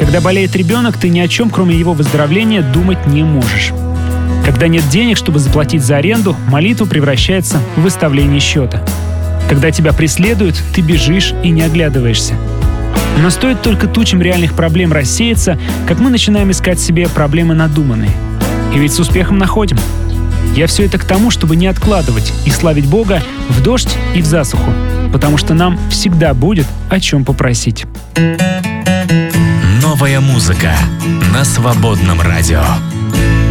Когда болеет ребенок, ты ни о чем, кроме его выздоровления, думать не можешь. Когда нет денег, чтобы заплатить за аренду, молитва превращается в выставление счета. Когда тебя преследуют, ты бежишь и не оглядываешься. Но стоит только тучам реальных проблем рассеяться, как мы начинаем искать себе проблемы надуманные. И ведь с успехом находим. Я все это к тому, чтобы не откладывать и славить Бога в дождь и в засуху, потому что нам всегда будет о чем попросить. Новая музыка на Свободном радио.